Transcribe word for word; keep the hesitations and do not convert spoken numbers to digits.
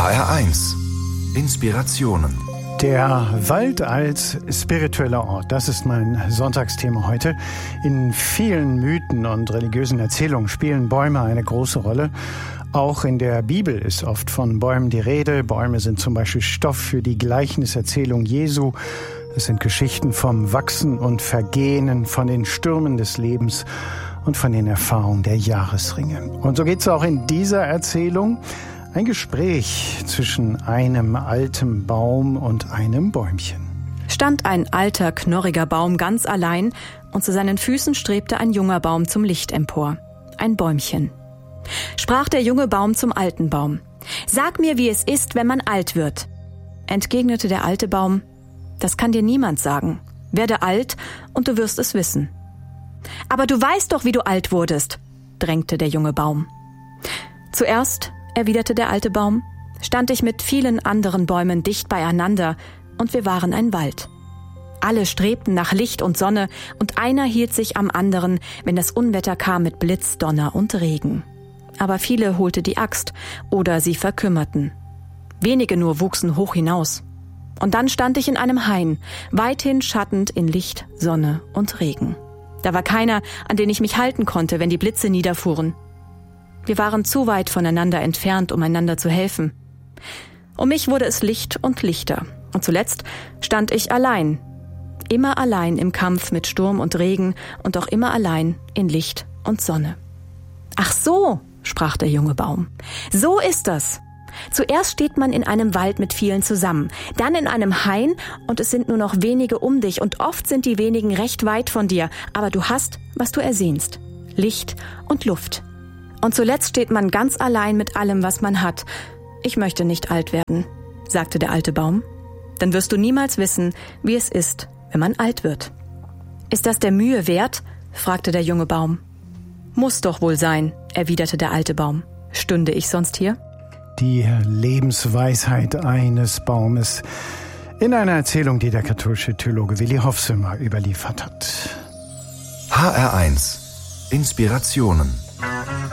H R eins Inspirationen. Der Wald als spiritueller Ort, das ist mein Sonntagsthema heute. In vielen Mythen und religiösen Erzählungen spielen Bäume eine große Rolle. Auch in der Bibel ist oft von Bäumen die Rede. Bäume sind zum Beispiel Stoff für die Gleichniserzählung Jesu. Es sind Geschichten vom Wachsen und Vergehen, von den Stürmen des Lebens und von den Erfahrungen der Jahresringe. Und so geht es auch in dieser Erzählung. Ein Gespräch zwischen einem alten Baum und einem Bäumchen. Stand ein alter, knorriger Baum ganz allein und zu seinen Füßen strebte ein junger Baum zum Licht empor. Ein Bäumchen. Sprach der junge Baum zum alten Baum: »Sag mir, wie es ist, wenn man alt wird.« Entgegnete der alte Baum: »Das kann dir niemand sagen. Werde alt und du wirst es wissen.« »Aber du weißt doch, wie du alt wurdest«, drängte der junge Baum. »Zuerst«, erwiderte der alte Baum, »stand ich mit vielen anderen Bäumen dicht beieinander und wir waren ein Wald. Alle strebten nach Licht und Sonne und einer hielt sich am anderen, wenn das Unwetter kam mit Blitz, Donner und Regen. Aber viele holte die Axt oder sie verkümmerten. Wenige nur wuchsen hoch hinaus. Und dann stand ich in einem Hain, weithin schattend in Licht, Sonne und Regen. Da war keiner, an den ich mich halten konnte, wenn die Blitze niederfuhren. Wir waren zu weit voneinander entfernt, um einander zu helfen. Um mich wurde es Licht und lichter. Und zuletzt stand ich allein. Immer allein im Kampf mit Sturm und Regen und auch immer allein in Licht und Sonne. »Ach so«, sprach der junge Baum, »so ist das. Zuerst steht man in einem Wald mit vielen zusammen, dann in einem Hain und es sind nur noch wenige um dich und oft sind die wenigen recht weit von dir, aber du hast, was du ersehnst, Licht und Luft. Und zuletzt steht man ganz allein mit allem, was man hat. Ich möchte nicht alt werden«, sagte der alte Baum. »Dann wirst du niemals wissen, wie es ist, wenn man alt wird.« »Ist das der Mühe wert?«, fragte der junge Baum. »Muss doch wohl sein«, erwiderte der alte Baum. »Stünde ich sonst hier?« Die Lebensweisheit eines Baumes in einer Erzählung, die der katholische Theologe Willi Hofsömer überliefert hat. H R eins Inspirationen.